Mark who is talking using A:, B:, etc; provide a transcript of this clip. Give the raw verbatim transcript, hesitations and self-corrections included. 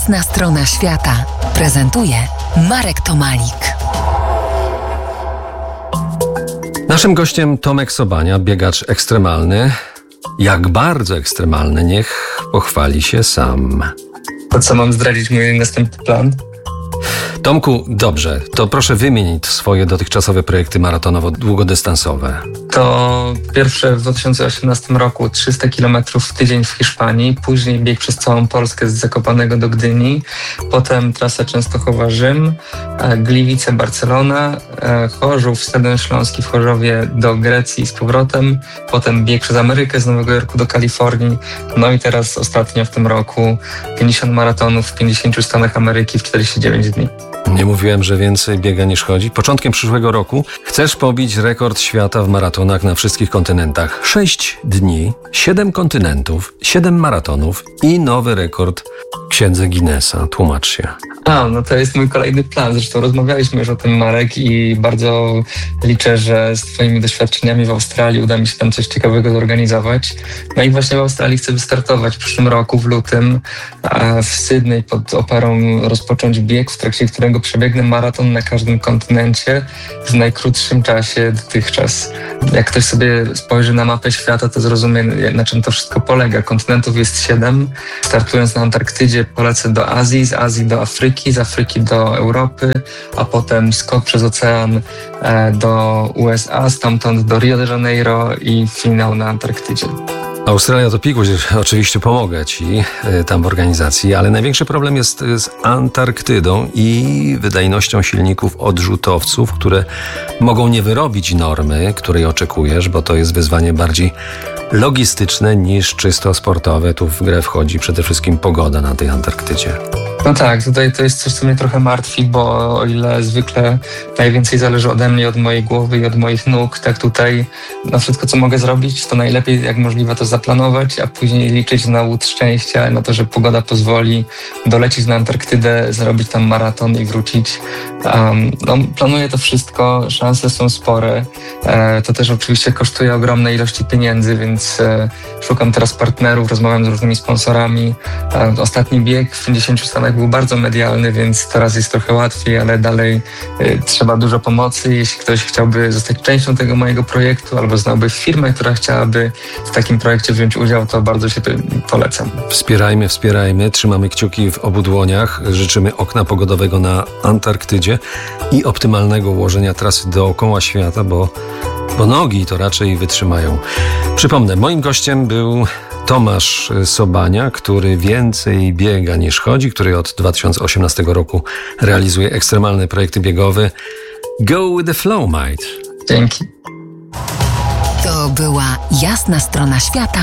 A: Jasna strona świata prezentuje Marek Tomalik.
B: Naszym gościem Tomek Sobania, biegacz ekstremalny. Jak bardzo ekstremalny, niech pochwali się sam.
C: To co, mam zdradzić mój następny plan?
B: Tomku, dobrze, to proszę wymienić swoje dotychczasowe projekty maratonowo-długodystansowe.
C: To pierwsze w dwa tysiące osiemnastym roku trzysta kilometrów w tydzień w Hiszpanii, później bieg przez całą Polskę z Zakopanego do Gdyni, potem trasa Częstochowa-Rzym, Gliwice-Barcelona, Chorzów, Stadion Śląski w Chorzowie do Grecji z powrotem, potem bieg przez Amerykę z Nowego Jorku do Kalifornii, no i teraz ostatnio w tym roku pięćdziesiąt maratonów w pięćdziesięciu stanach Ameryki w czterdzieści dziewięć dni.
B: Nie mówiłem, że więcej biega niż chodzi. Początkiem przyszłego roku chcesz pobić rekord świata w maratonach na wszystkich kontynentach. Sześć dni, siedem kontynentów, siedem maratonów i nowy rekord w księdze Guinnessa. Tłumacz się.
C: A, no to jest mój kolejny plan. Zresztą rozmawialiśmy już o tym, Marek, i bardzo liczę, że z twoimi doświadczeniami w Australii uda mi się tam coś ciekawego zorganizować. No i właśnie w Australii chcę wystartować w przyszłym roku, w lutym, a w Sydney pod Operą rozpocząć bieg, w trakcie którego przebiegnę maraton na każdym kontynencie w najkrótszym czasie dotychczas. Jak ktoś sobie spojrzy na mapę świata, to zrozumie, na czym to wszystko polega. Kontynentów jest siedem. Startując na Antarktydzie polecę do Azji, z Azji do Afryki, z Afryki do Europy, a potem skok przez ocean do U S A, stamtąd do Rio de Janeiro i finał na Antarktydzie.
B: Australia to pikuś, oczywiście pomogę ci tam w organizacji, ale największy problem jest z Antarktydą i wydajnością silników odrzutowców, które mogą nie wyrobić normy, której oczekujesz, bo to jest wyzwanie bardziej logistyczne niż czysto sportowe. Tu w grę wchodzi przede wszystkim pogoda na tej Antarktydzie.
C: No tak, tutaj to jest coś, co mnie trochę martwi, bo o ile zwykle najwięcej zależy ode mnie, od mojej głowy i od moich nóg, tak tutaj no wszystko, co mogę zrobić, to najlepiej jak możliwe to zaplanować, a później liczyć na łód szczęścia, na to, że pogoda pozwoli dolecieć na Antarktydę, zrobić tam maraton i wrócić. Um, no, planuję to wszystko, szanse są spore. E, to też oczywiście kosztuje ogromne ilości pieniędzy, więc e, szukam teraz partnerów, rozmawiam z różnymi sponsorami. E, ostatni bieg w pięćdziesięciu stanach był bardzo medialny, więc teraz jest trochę łatwiej, ale dalej y, trzeba dużo pomocy. Jeśli ktoś chciałby zostać częścią tego mojego projektu albo znałby firmę, która chciałaby w takim projekcie wziąć udział, to bardzo się polecam.
B: Wspierajmy, wspierajmy, trzymamy kciuki w obu dłoniach, życzymy okna pogodowego na Antarktydzie i optymalnego ułożenia trasy dookoła świata, bo, bo nogi to raczej wytrzymają. Przypomnę, moim gościem był Tomasz Sobania, który więcej biega niż chodzi, który od dwa tysiące osiemnastego roku realizuje ekstremalne projekty biegowe. Go with the flow, mate.
C: Dzięki.
A: To była Jasna strona świata